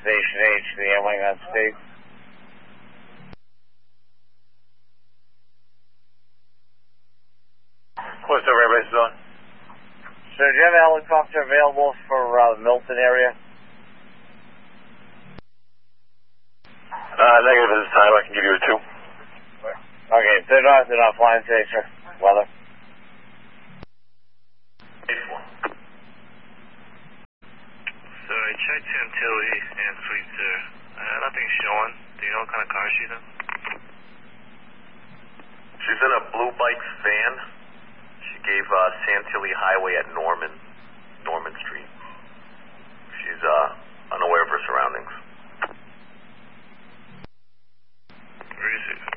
Station H, the airwing on state. What's the airbase zone? Sir, do you have a helicopter available for the Milton area? Negative at this time. I can give you a 2. Okay, they're not flying today, sir. Weather. 84. So I checked Chantilly and Freezer. Nothing's showing. Do you know what kind of car she's in? She's in a blue bike van. She gave Chantilly Highway at Norman Street. She's unaware of her surroundings. Where is it?